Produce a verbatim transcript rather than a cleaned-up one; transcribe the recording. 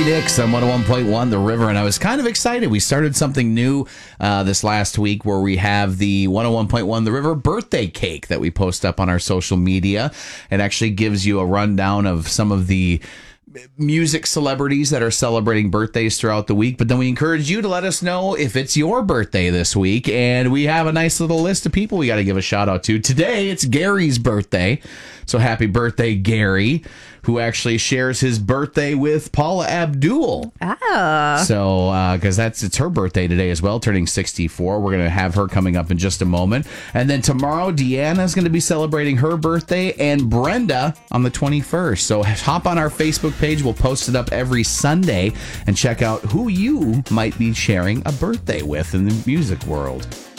Dix on one oh one point one The River, and I was kind of excited. We started something new uh, this last week where we have the one oh one point one The River birthday cake that we post up on our social media. It actually gives you a rundown of some of the music celebrities that are celebrating birthdays throughout the week, but then we encourage you to let us know if it's your birthday this week, and we have a nice little list of people we got to give a shout out to. Today it's Gary's birthday, so happy birthday, Gary, who actually shares his birthday with Paula Abdul. Ah. So, because uh, that's it's her birthday today as well, turning sixty-four. We're going to have her coming up in just a moment. And then tomorrow, Deanna's going to be celebrating her birthday, and Brenda on the twenty-first. So hop on our Facebook page. We'll post it up every Sunday and check out who you might be sharing a birthday with in the music world.